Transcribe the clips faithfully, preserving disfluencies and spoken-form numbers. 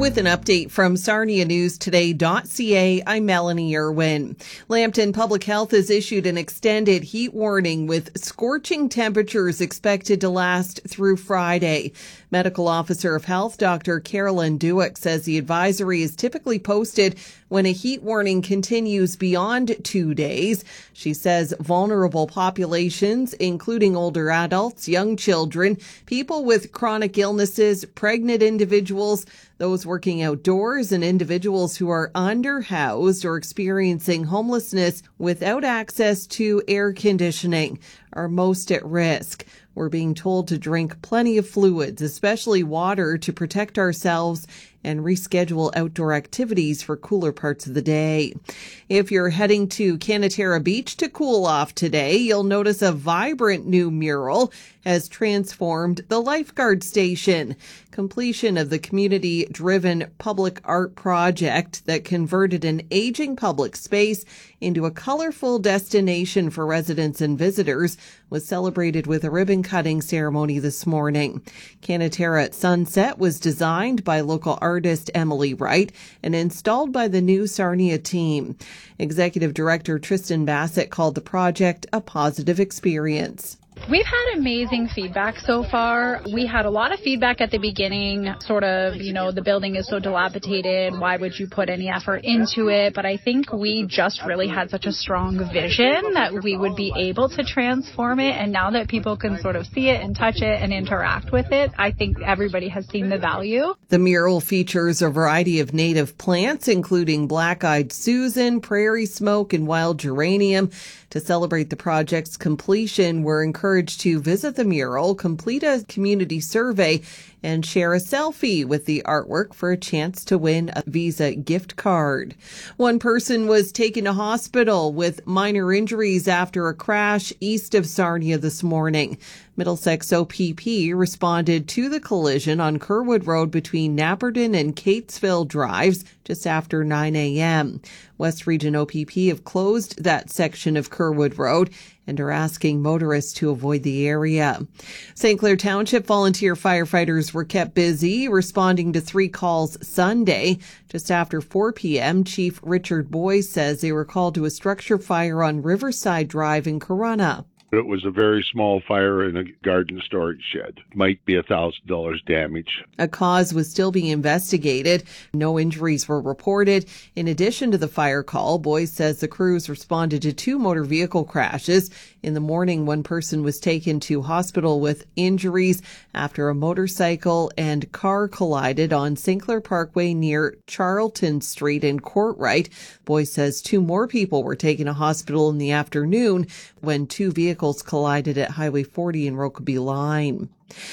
With an update from Sarnia News Today dot C A, I'm Melanie Irwin. Lambton Public Health has issued an extended heat warning with scorching temperatures expected to last through Friday. Medical Officer of Health Doctor Carolyn Duick says the advisory is typically posted when a heat warning continues beyond two days. She says vulnerable populations, including older adults, young children, people with chronic illnesses, pregnant individuals, those working outdoors, and individuals who are underhoused or experiencing homelessness without access to air conditioning are most at risk. We're being told to drink plenty of fluids, especially water, to protect ourselves and reschedule outdoor activities for cooler parts of the day. If you're heading to Canatera Beach to cool off today, you'll notice a vibrant new mural has transformed the lifeguard station. Completion of the community-driven public art project that converted an aging public space into a colorful destination for residents and visitors was celebrated with a ribbon-cutting ceremony this morning. Canatera at Sunset was designed by local artist Emily Wright and installed by the new Sarnia team. Executive Director Tristan Bassett called the project a positive experience. We've had amazing feedback so far. We had a lot of feedback at the beginning, sort of, you know, the building is so dilapidated. Why would you put any effort into it? But I think we just really had such a strong vision that we would be able to transform it. And now that people can sort of see it and touch it and interact with it, I think everybody has seen the value. The mural features a variety of native plants, including black-eyed Susan, prairie smoke, and wild geranium. To celebrate the project's completion, we're encouraged to visit the mural, complete a community survey, and share a selfie with the artwork for a chance to win a Visa gift card. One person was taken to hospital with minor injuries after a crash east of Sarnia this morning. Middlesex O P P responded to the collision on Kerwood Road between Napperton and Catesville Drives just after nine a.m. West Region O P P have closed that section of Kerwood Road and are asking motorists to avoid the area. Saint Clair Township volunteer firefighters were kept busy responding to three calls Sunday. Just after four p.m., Chief Richard Boyce says they were called to a structure fire on Riverside Drive in Corunna. It was a very small fire in a garden storage shed. Might be one thousand dollars damage. A cause was still being investigated. No injuries were reported. In addition to the fire call, Boyce says the crews responded to two motor vehicle crashes. In the morning, one person was taken to hospital with injuries after a motorcycle and car collided on Saint Clair Parkway near Charlton Street in Courtright. Boyce says two more people were taken to hospital in the afternoon when two vehicles collided at Highway forty and Rokeby Line.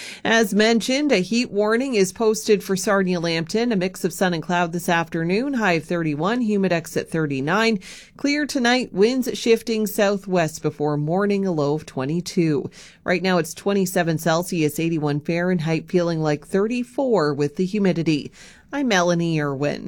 As mentioned, a heat warning is posted for Sarnia Lambton. A mix of sun and cloud this afternoon, high of thirty-one, humidex at thirty-nine. Clear tonight, winds shifting southwest before morning, a low of twenty-two. Right now it's twenty-seven Celsius, eighty-one Fahrenheit, feeling like thirty-four with the humidity. I'm Melanie Irwin.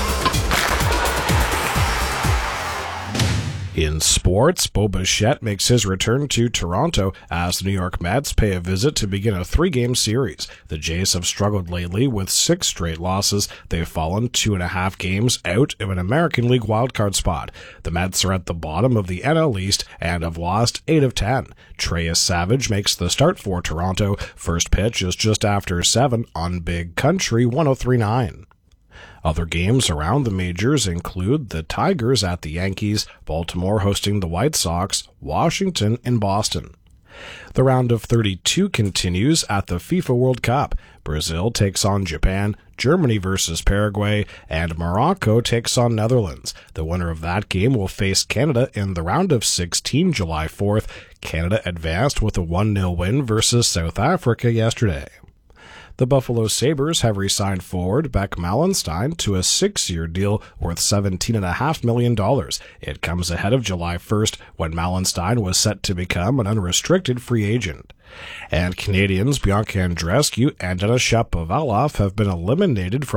In sports, Bo Bichette makes his return to Toronto as the New York Mets pay a visit to begin a three-game series. The Jays have struggled lately with six straight losses. They've fallen two and a half games out of an American League wildcard spot. The Mets are at the bottom of the N L East and have lost eight of ten. Treyas Savage makes the start for Toronto. First pitch is just after seven on Big Country one oh three point nine. Other games around the majors include the Tigers at the Yankees, Baltimore hosting the White Sox, Washington in Boston. The round of thirty-two continues at the FIFA World Cup. Brazil takes on Japan, Germany versus Paraguay, and Morocco takes on Netherlands. The winner of that game will face Canada in the round of sixteen July fourth. Canada advanced with a one nil win versus South Africa yesterday. The Buffalo Sabres have re-signed forward Beck Mallenstein to a six-year deal worth seventeen point five million dollars. It comes ahead of July first, when Mallenstein was set to become an unrestricted free agent. And Canadians Bianca Andreescu and Denis Shapovalov have been eliminated from